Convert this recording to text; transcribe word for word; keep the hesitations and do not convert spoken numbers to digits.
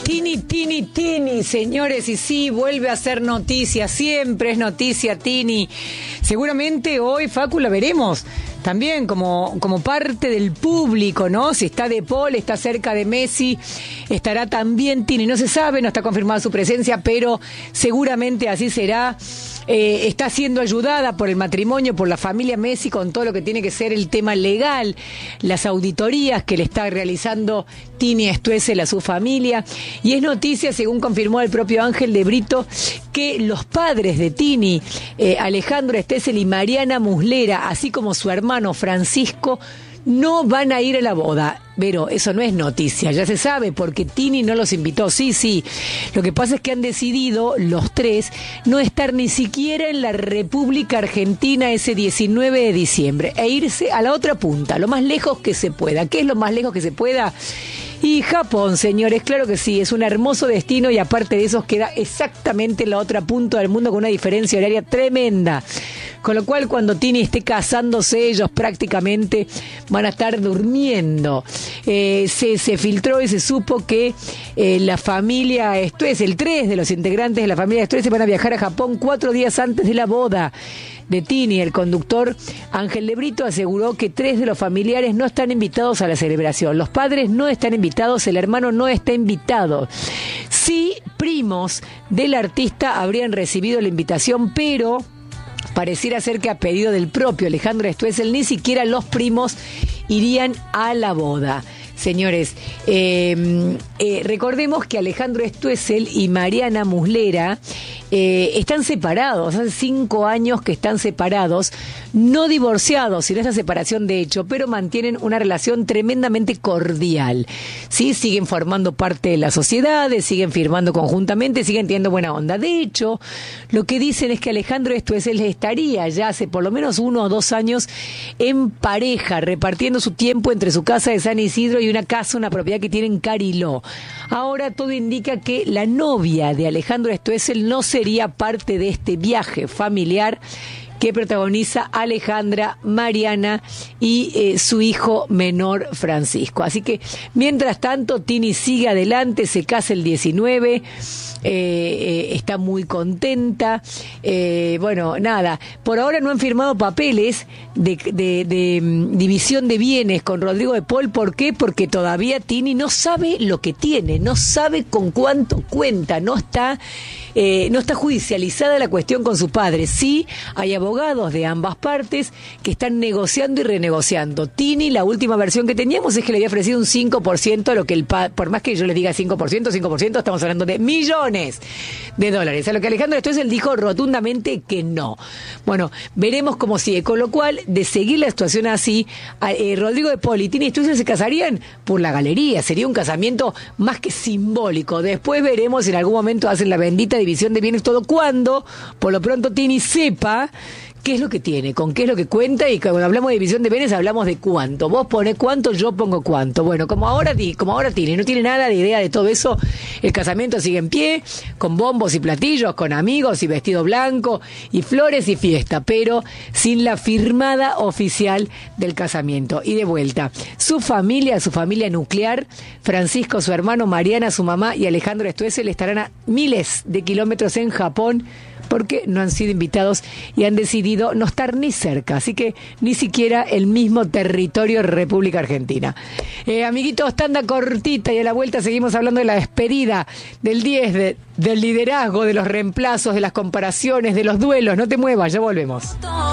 Tini, Tini, Tini, señores, y sí, vuelve a ser noticia, siempre es noticia Tini. Seguramente hoy, Facu, la veremos también como, como parte del público, ¿no? Si está De Paul, está cerca de Messi, estará también Tini. No se sabe, no está confirmada su presencia, pero seguramente así será. Eh, está siendo ayudada por el matrimonio, por la familia Messi, con todo lo que tiene que ser el tema legal, las auditorías que le está realizando Tini Stoessel a su familia. Y es noticia, según confirmó el propio Ángel de Brito, que los padres de Tini, eh, Alejandro Stoessel y Mariana Muslera, así como su hermano Francisco, no van a ir a la boda. Pero eso no es noticia, ya se sabe, porque Tini no los invitó. Sí, sí, lo que pasa es que han decidido los tres no estar ni siquiera en la República Argentina ese diecinueve de diciembre e irse a la otra punta, lo más lejos que se pueda. ¿Qué es lo más lejos que se pueda? Y Japón, señores, claro que sí, es un hermoso destino y aparte de eso queda exactamente en la otra punta del mundo con una diferencia horaria tremenda. Con lo cual, cuando Tini esté casándose, ellos prácticamente van a estar durmiendo. Eh, se, se filtró y se supo que eh, la familia Stoessel, tres de los integrantes de la familia Stoessel van a viajar a Japón cuatro días antes de la boda de Tini. El conductor Ángel de Brito aseguró que tres de los familiares no están invitados a la celebración. Los padres no están invitados, el hermano no está invitado. Sí, primos del artista habrían recibido la invitación, pero pareciera ser que a pedido del propio Alejandro Stoessel ni siquiera los primos irían a la boda. Señores, eh, eh, recordemos que Alejandro Stoessel y Mariana Muslera eh, están separados, hace cinco años que están separados, no divorciados, sino esta separación de hecho, pero mantienen una relación tremendamente cordial. ¿Sí? Siguen formando parte de la sociedad, siguen firmando conjuntamente, siguen teniendo buena onda. De hecho, lo que dicen es que Alejandro Stoessel estaría ya hace por lo menos uno o dos años en pareja, repartiendo su tiempo entre su casa de San Isidro y una casa, una propiedad que tiene en Cariló. Ahora todo indica que la novia de Alejandro Stoessel no sería parte de este viaje familiar que protagoniza Alejandra, Mariana y eh, su hijo menor Francisco. Así que, mientras tanto, Tini sigue adelante, se casa el diecinueve, eh, eh, está muy contenta. Eh, bueno, nada, por ahora no han firmado papeles de, de, de um, división de bienes con Rodrigo de Paul. ¿Por qué? Porque todavía Tini no sabe lo que tiene, no sabe con cuánto cuenta, no está, eh, no está judicializada la cuestión con su padre. Sí, hay abogados de ambas partes que están negociando y renegociando. Tini, la última versión que teníamos es que le había ofrecido un cinco por ciento, lo que el pa- por más que yo les diga cinco por ciento, cinco por ciento, estamos hablando de millones de dólares. A lo que Alejandro Stoessel dijo rotundamente que no. Bueno, veremos cómo sigue. Con lo cual, de seguir la situación así, eh, Rodrigo de Paul y Tini Stoessel se casarían por la galería. Sería un casamiento más que simbólico. Después veremos si en algún momento hacen la bendita división de bienes, todo cuando, por lo pronto, Tini sepa qué es lo que tiene, con qué es lo que cuenta, y cuando hablamos de división de bienes hablamos de cuánto. Vos ponés cuánto, yo pongo cuánto. Bueno, como ahora, como ahora Tini no tiene nada de idea de todo eso, el casamiento sigue en pie, con bombos y platillos, con amigos y vestido blanco y flores y fiesta, pero sin la firmada oficial del casamiento. Y de vuelta, su familia, su familia nuclear, Francisco, su hermano, Mariana, su mamá y Alejandro Stoessel estarán a miles de kilómetros en Japón, porque no han sido invitados y han decidido no estar ni cerca, así que ni siquiera el mismo territorio República Argentina. Eh, amiguitos, tanda cortita y a la vuelta seguimos hablando de la despedida, del diez, de, del liderazgo, de los reemplazos, de las comparaciones, de los duelos. No te muevas, ya volvemos.